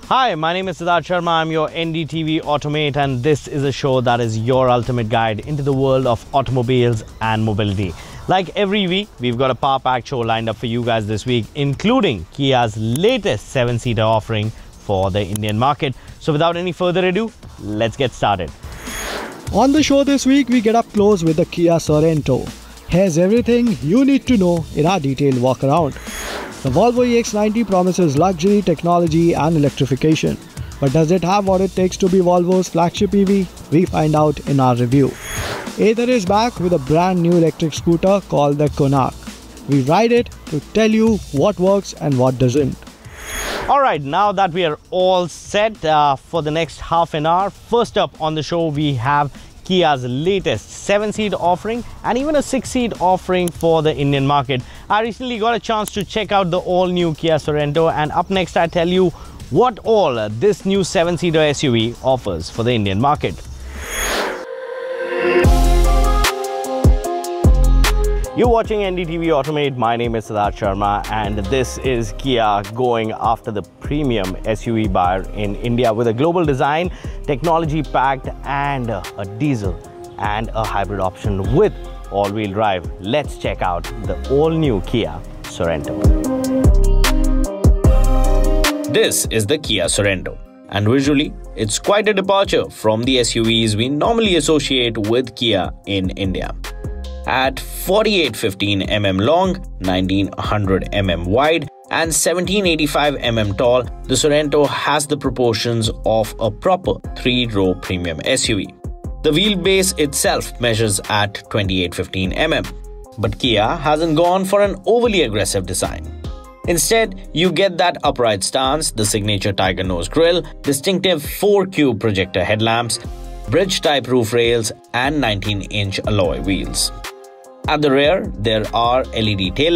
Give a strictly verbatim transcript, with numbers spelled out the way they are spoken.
Hi, my name is Siddharth Sharma. I'm your N D T V Automate, and this is a show that is your ultimate guide into the world of automobiles and mobility. Like every week, we've got a power-packed show lined up for you guys this week, including Kia's latest seven-seater offering for the Indian market. So without any further ado, let's get started. On the show this week, we get up close with the Kia Sorento. Here's everything you need to know in our detailed walk around. The Volvo E X ninety promises luxury, technology and electrification. But does it have what it takes to be Volvo's flagship E V? We find out in our review. Ather is back with a brand new electric scooter called the Konaq. We ride it to tell you what works and what doesn't. Alright, now that we are all set uh, for the next half an hour, first up on the show we have Kia's latest seven-seat offering and even a six-seat offering for the Indian market. I recently got a chance to check out the all-new Kia Sorento, and up next I tell you what all this new seven-seater S U V offers for the Indian market. You're watching N D T V Automate. My name is Siddharth Sharma, and this is Kia going after the premium S U V buyer in India with a global design, technology packed, and a diesel and a hybrid option with all-wheel drive. Let's check out the all-new Kia Sorento. This is the Kia Sorento, and visually, it's quite a departure from the S U Vs we normally associate with Kia in India. At forty-eight fifteen millimeters long, nineteen hundred millimeters wide, and seventeen eighty-five millimeters tall, the Sorento has the proportions of a proper three-row premium S U V. The wheelbase itself measures at twenty-eight fifteen millimeters, but Kia hasn't gone for an overly aggressive design. Instead, you get that upright stance, the signature tiger nose grille, distinctive four-cube projector headlamps, bridge-type roof rails, and nineteen inch alloy wheels. At the rear, there are L E D tail